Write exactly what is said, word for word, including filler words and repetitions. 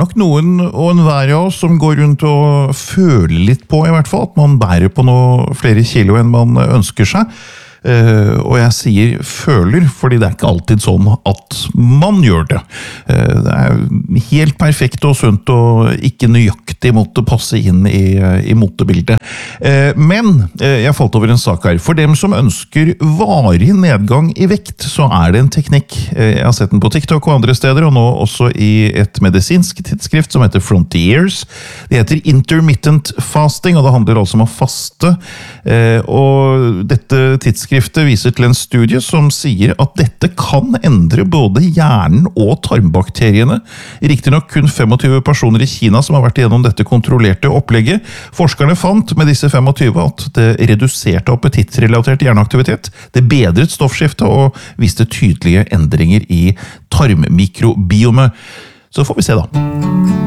nok noen og en hver av oss som går rundt og føler litt på i hvert fall, at man bærer på noe flere kilo enn man ønsker seg. Uh, og jeg sier føler, fordi det er ikke alltid sånn at man gjør det. Uh, det er helt perfekt og sunt og ikke nøyaktig måtte passe inn i, i motebildet. Uh, men uh, jeg falt over en sak her. For dem som ønsker varig nedgang i vekt, så er det en teknikk. Uh, jeg har sett den på TikTok og andre steder, og nå også i et medisinsk tidsskrift som heter Frontiers. Det heter Intermittent Fasting, og det handler altså om å faste. Uh, og dette tidsskriftet Skriftet viser til en studie som sier at dette kan endre både hjernen og tarmbakteriene. Riktig nok kun tjuefem personer i Kina som har vært igjennom dette kontrollerte opplegget. Forskerne fant med disse tjuefem at det reduserte appetittrelatert hjerneaktivitet, det bedret stoffskiftet og viste tydelige endringer i tarmmikrobiome. Så får vi se da.